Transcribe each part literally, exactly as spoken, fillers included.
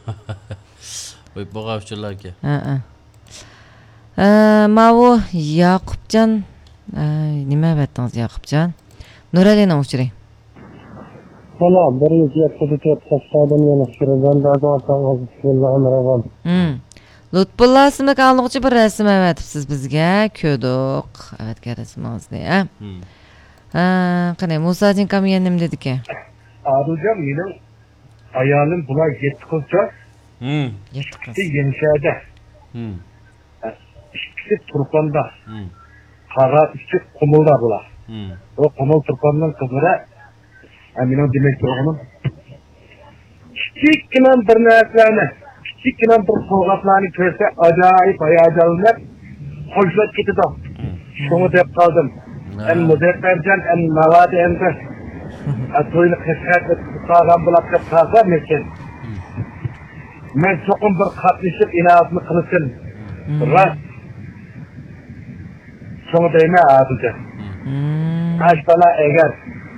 Voy boğa uçurlarga. Ha ha. Ee, Mavu Yakupcan nima aytdingiz Yakupcan? Nuralina uçuray. Valla bir yıl yapıda tasardan yana süreden daha da atanız Bismillahirrahmanirrahim. Hmm. Lutfullah ismli qanlıqçı bir rasm aytibsiz bizga, ko'rdik. Evet, rasmingiz ne? Hmm. Ha, qanday Musa Jinkam yenim dedi ki. Arıcam benim ayağım buna yetti kılacak. Hmm. Yetti kız. Yenişerde. Hmm. İşte Turpan'da. Hmm. Kara üstü kumulda bula. Hmm. O kumul Turpan'dan kızlara eminim demek ki onun. Küçük kinan bir nefeslerine, küçük kinan bir soğuklarını görse acayip hayacanlar hoşlat gitti de. Şunu deyip kaldım. En müdetlerden en mevadi en de atıyla kıskat ve sağlam bulakta kalsa mekan. Ben sokum bir katlaşıp inatını kılısın. Rast. Şunu deyme adıca. Kaç bana eğer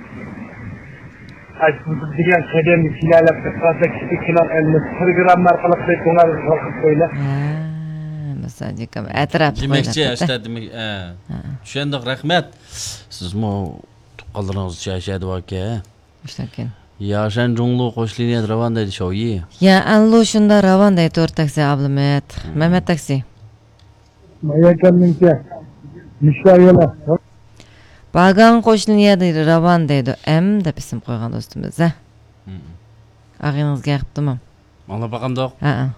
Açıkçası diyen kedem filalar kısasa küçük kinan elini bir gram arkalık bir konar kalkıp böyle. Musa Jinkam etrafı Demekçi işte demek. Şundak rahmet. Siz mu tuqqanlarınız yaşadı vaka. Müştakin. Ya sen junglu qo'shliniyat ravandaydi shoyi. Ya anlo shunda ravandaydi to'rt taksi Abdumet. Mehmet taksi. Mayakanninki müşayola. Bagan qo'shliniyat ravandaydi. M deb ism qo'ygan do'stimiz. Ag'ingizga yoqibdimi? Mana baqamdoq. Ha.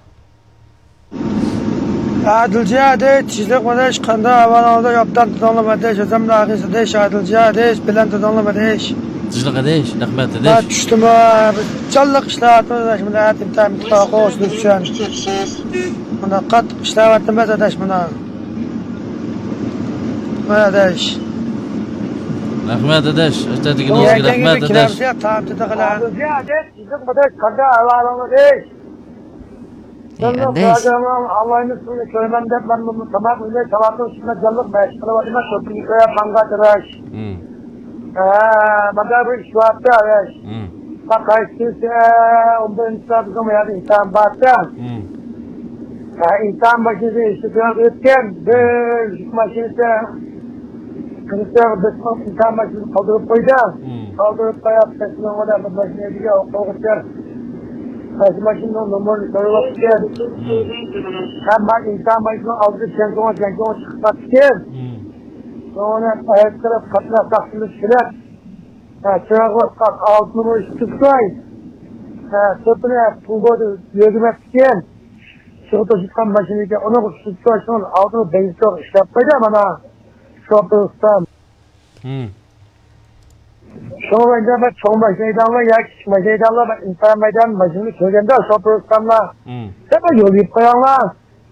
Adilja de tizlik mana chiqqanda avvalda yopdan tudonlamada shazamda ag'isida Adilja de bilan tudonlamada. Tizlik adesh, rahmat Ha adesh. tushdimi? Jonliq ishlayapmiz mana imtihon imtihon qo'shilish uchun. Mana qattiq ishlayapmiz adash mana. Mana adash. Rahmat adesh, aytadiginizga rahmat adesh. Adilja de tizlik mana chiqqanda avvalda Egandesh. Allah'ın ismini söylemem de ben bunu tamam öyle salatın üstüne canlık meşgul olma sopini koya panga tıraş. Hmm. Eee bana bir şu hafta evet. Hmm. Bak kaçtıysa ondan insan kızım ya insan baktı. Hmm. İnsan başında işte biraz ötken bir maşinete kırıklar bir insan başını kaldırıp koydu. Kaldırıp koyup sesini orada bir başına diye okuluklar. Kaç maşının numarını sorup gel. Hem bak insan başını aldı çengoma çengoma çıkmak ister. Sonra ayakları katına taksını sürer. Çırağı kalk altını ışık koy. Sırtını pulgodu yürümek isteyen. Çıkıda çıkan maşını ki onu ışık koysun altını benzin çok işlep koydu ama şoför ustam. Şunu bence ben çoğun başlaydanla ya küçük başlaydanla ben insan meydan başını söyledim de şoför ustamla. Hep o yol yiyip koyanlar.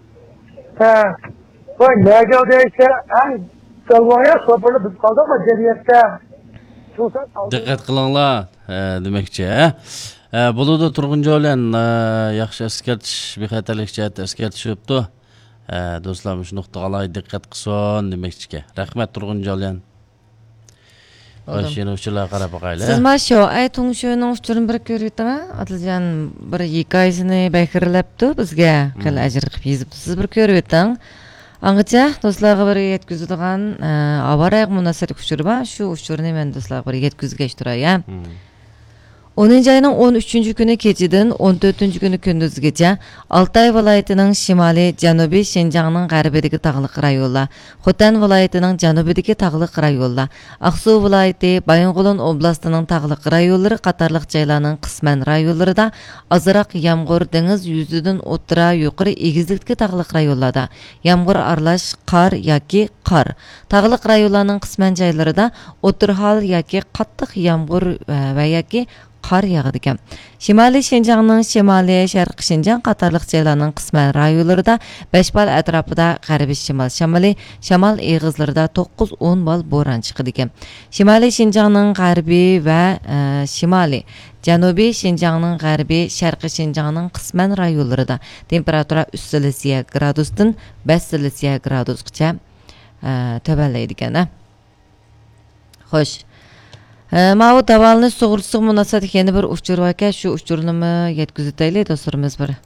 Bu ne geldi işte. Salvaya şoförü biz kaldık mı ceriyette. Diqqat qilinglar, demakchi, ha. Buludi Turg'unjoylan yaxshi eskartish, bexatarlik jihatda eskartishibdi. Do'stlar, shu nuqtaga diqqat qilsin demakchi. Rahmat Turg'unjoylan. Qo'shnilar qarab boqaylar. Siz mana shu aytung shuning uchurin bir ko'ryaptimi? Adiljon bir hikoyasini bayqirlabdi bizga. Qil ajr qilib yozibsiz bir ko'ryapting. Angacha do'stlarga bir yetkazadigan avarayq munosabat uchuri bor. Shu uchurni men do'stlarga bir yetkazgach turay. o'ninchi ayning o'n uchinchi kuni kechidan o'n to'rtinchi kuni kunduzgacha Altay viloyatining shimoliy janubiy Shinjongning g'arbidagi tog'liq rayonlar, Xotan viloyatining janubidagi tog'liq rayonlar, Aqsu viloyati, Bayonqulon oblastining tog'liq rayonlari qatorliq joylarning qisman rayonlarida azroq yomg'ir, dengiz yuzidan o'tira yuqori egizlikdagi tog'liq rayonlarda yomg'ir aralash qor yoki qor, tog'liq rayonlarning qisman joylarida o'tirhol yoki qattiq yomg'ir va yoki qor yağdı ekan. Shimoliy Shinjongning shimoliy, sharqiy Shinjong qatorliq joylarning qisman rayonlarida besh bal atrofida g'arbiy shimol shamoli, shamol eg'izlarida to'qqiz o'n bal bo'ron chiqadi ekan. Shimoliy Shinjongning g'arbiy va shimoliy, janubiy Shinjongning g'arbiy, sharqiy Shinjongning qisman rayonlarida temperatura uch Selsiya gradusdan besh Selsiya gradusgacha tövenlaydi ekan. Xo'sh. Ma'u davalni sug'urtisi munosabat yana bir uchur va shu uchurnimi yetkazib tayli do'stlarimiz bir